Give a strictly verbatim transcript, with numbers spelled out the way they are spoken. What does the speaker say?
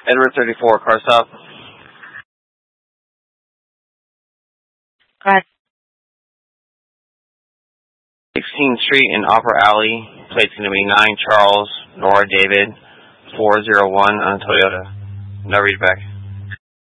Edward thirty-four, car stop. Go ahead. sixteenth Street in Opera Alley. Plate's going to be nine Charles Nora David four zero one on a Toyota. No readback.